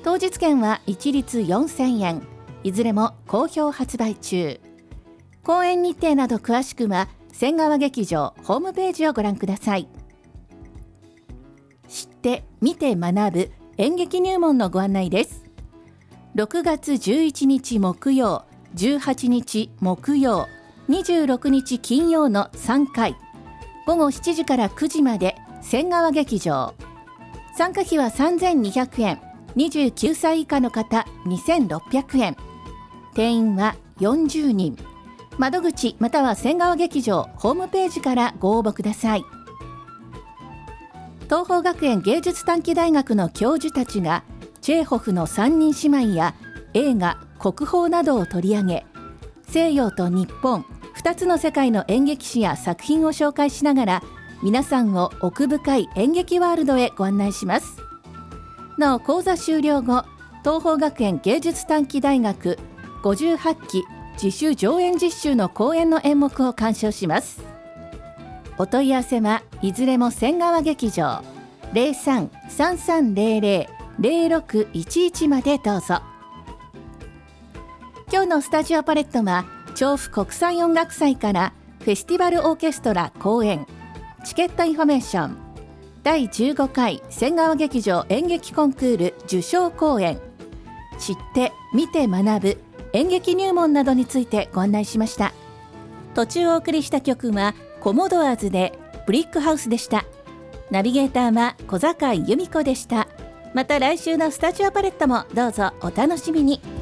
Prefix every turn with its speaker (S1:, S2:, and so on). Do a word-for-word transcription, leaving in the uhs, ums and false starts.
S1: 当日券は一律よんせんえん、いずれも好評発売中。公演日程など詳しくは仙川劇場ホームページをご覧ください。知って見て学ぶ演劇入門のご案内です。ろくがつじゅういちにち木曜、じゅうはちにち木曜、にじゅうろくにち金曜のさんかい、ごごしちじからくじまで仙川劇場。参加費はさんぜんにひゃくえん、にじゅうきゅうさい以下の方にせんろっぴゃくえん、定員はよんじゅうにん。窓口または仙川劇場ホームページからご応募ください。東邦学園芸術短期大学の教授たちがチェーホフの三人姉妹や映画、国宝などを取り上げ、西洋と日本ふたつの世界の演劇史や作品を紹介しながら皆さんを奥深い演劇ワールドへご案内します。なお講座終了後、東邦学園芸術短期大学ごじゅうはちき自主上演実習の公演の演目を鑑賞します。お問い合わせはいずれも仙川劇場 ゼロさん さんさんゼロゼロ ゼロろくいちいち までどうぞ。今日のスタジオパレットは調布国際音楽祭からフェスティバルオーケストラ公演チケットインフォメーションだいじゅうごかい仙川劇場演劇コンクール受賞公演、知って見て学ぶ演劇入門などについてご案内しました。途中お送りした曲はコモドアーズでブリックハウスでした。ナビゲーターは小坂井由美子でした。また来週のスタジオパレットもどうぞお楽しみに。